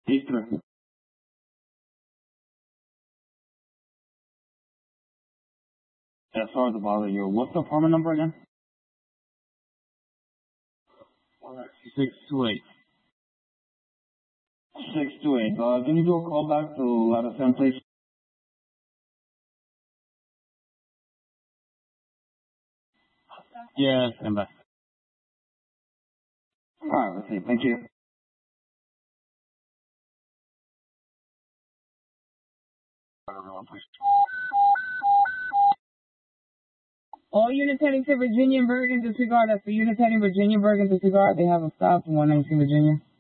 Eastern. Yeah, sorry to bother you. What's the apartment number again? 628. 628. Can you do a call back to let us in, please? Yeah, stand by. All right, let's see. Thank you. All units heading to Virginia and Bergen disregard. That's for units heading Virginia, Bergen disregard. They have a stop in 119 Virginia.